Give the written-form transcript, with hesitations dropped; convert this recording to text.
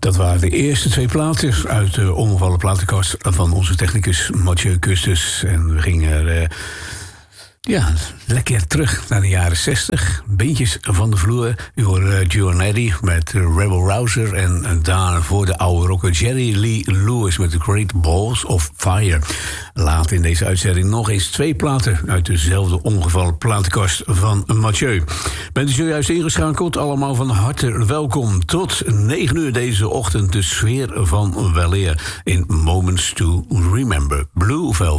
Dat waren de eerste twee platen uit de ongevallen platenkast van onze technicus Mathieu Custus. En we gingen lekker terug naar de jaren 60. Beentjes van de vloer. U hoorde Giovanetti met Rebel Rouser. En daarvoor de oude rocker Jerry Lee Lewis met The Great Balls of Fire. Later in deze uitzending nog eens twee platen uit dezelfde ongevallen platenkast van Mathieu. Bent u zojuist ingeschakeld? Allemaal van harte welkom. Tot 9 uur deze ochtend de sfeer van weleer in Moments to Remember. Blue Velvet.